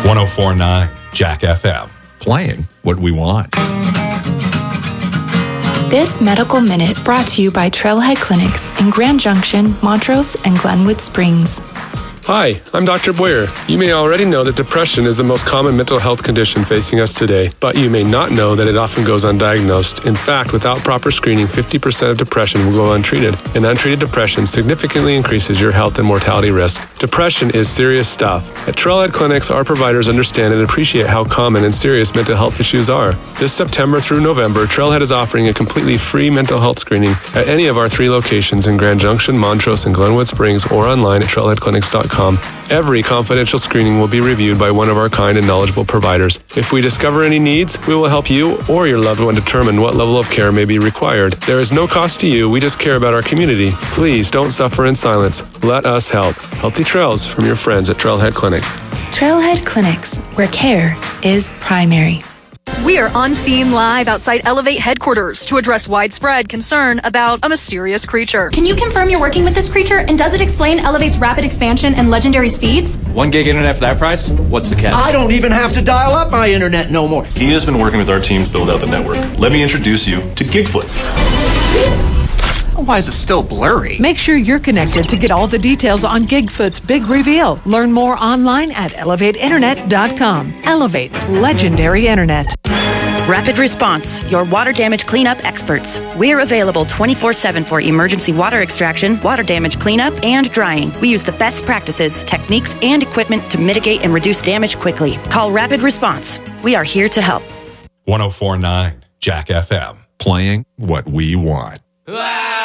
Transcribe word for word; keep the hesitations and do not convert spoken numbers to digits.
one oh four point nine Jack F M, playing what we want. This Medical Minute brought to you by Trailhead Clinics in Grand Junction, Montrose, and Glenwood Springs. Hi, I'm Doctor Boyer. You may already know that depression is the most common mental health condition facing us today, but you may not know that it often goes undiagnosed. In fact, without proper screening, fifty percent of depression will go untreated, and untreated depression significantly increases your health and mortality risk. Depression is serious stuff. At Trailhead Clinics, our providers understand and appreciate how common and serious mental health issues are. This September through November, Trailhead is offering a completely free mental health screening at any of our three locations in Grand Junction, Montrose, and Glenwood Springs, or online at trailhead clinics dot com. Every confidential screening will be reviewed by one of our kind and knowledgeable providers. If we discover any needs, we will help you or your loved one determine what level of care may be required. There is no cost to you. We just care about our community. Please don't suffer in silence. Let us help. Healthy trails from your friends at Trailhead Clinics. Trailhead Clinics, where care is primary. We are on scene live outside Elevate headquarters to address widespread concern about a mysterious creature. Can you confirm you're working with this creature, and does it explain Elevate's rapid expansion and legendary speeds? One gig internet for that price? What's the catch? I don't even have to dial up my internet no more. He has been working with our team to build out the network. Let me introduce you to Gigfoot. Why is it still blurry? Make sure you're connected to get all the details on Gigfoot's big reveal. Learn more online at elevate internet dot com. Elevate, legendary internet. Rapid Response, your water damage cleanup experts. We're available twenty-four seven for emergency water extraction, water damage cleanup, and drying. We use the best practices, techniques, and equipment to mitigate and reduce damage quickly. Call Rapid Response. We are here to help. one oh four point nine Jack F M, playing what we want. Ah!